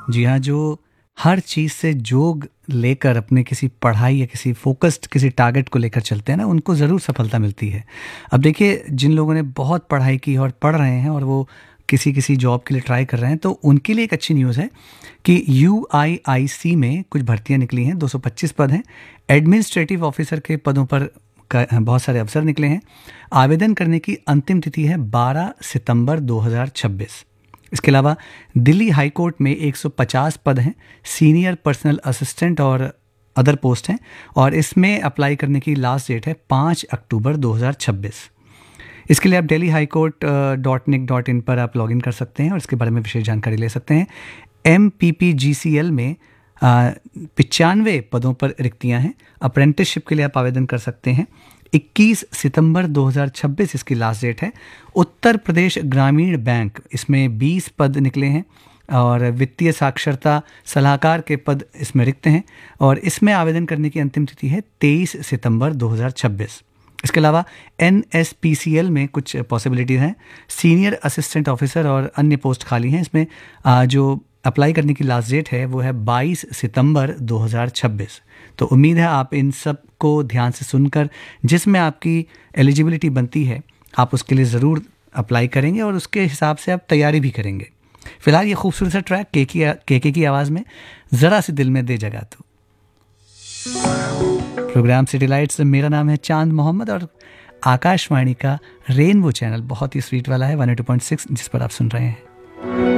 जी हाँ, जो हर चीज़ से जोग लेकर अपने किसी पढ़ाई या किसी फ़ोकस्ड किसी टारगेट को लेकर चलते हैं ना, उनको ज़रूर सफलता मिलती है। अब देखिए, जिन लोगों ने बहुत पढ़ाई की और पढ़ रहे हैं और वो किसी जॉब के लिए ट्राई कर रहे हैं, तो उनके लिए एक अच्छी न्यूज़ है कि यूआईआईसी में कुछ भर्तियाँ निकली हैं, 225 पद हैं। एडमिनिस्ट्रेटिव ऑफ़िसर के पदों पर बहुत सारे अवसर निकले हैं। आवेदन करने की अंतिम तिथि है 12 सितंबर 2026। इसके अलावा दिल्ली हाई कोर्ट में 150 पद हैं, सीनियर पर्सनल असिस्टेंट और अदर पोस्ट हैं, और इसमें अप्लाई करने की लास्ट डेट है 5 अक्टूबर 2026। इसके लिए आप delhihighcourt.nic.in पर आप लॉगिन कर सकते हैं और इसके बारे में विशेष जानकारी ले सकते हैं। MPPGCL में 95 पदों पर रिक्तियां हैं। अप्रेंटिसशिप के लिए आप आवेदन कर सकते हैं। 21 सितंबर 2026 इसकी लास्ट डेट है। उत्तर प्रदेश ग्रामीण बैंक, इसमें 20 पद निकले हैं और वित्तीय साक्षरता सलाहकार के पद इसमें रिक्त हैं, और इसमें आवेदन करने की अंतिम तिथि है 23 सितंबर 2026। इसके अलावा NSPCL में कुछ पॉसिबिलिटीज़ हैं। सीनियर असिस्टेंट ऑफिसर और अन्य पोस्ट खाली हैं। इसमें जो अप्लाई करने की लास्ट डेट है वो है 22 सितंबर 2026। तो उम्मीद है आप इन सब को ध्यान से सुनकर जिसमें आपकी एलिजिबिलिटी बनती है आप उसके लिए ज़रूर अप्लाई करेंगे और उसके हिसाब से आप तैयारी भी करेंगे। फिलहाल ये खूबसूरत सा ट्रैक केके की आवाज़ में ज़रा सी दिल में दे जगह तो। प्रोग्राम सिटी लाइट्स, मेरा नाम है चांद मोहम्मद और आकाशवाणी का रेनबो चैनल बहुत ही स्वीट वाला है 102.6 जिस पर आप सुन रहे हैं।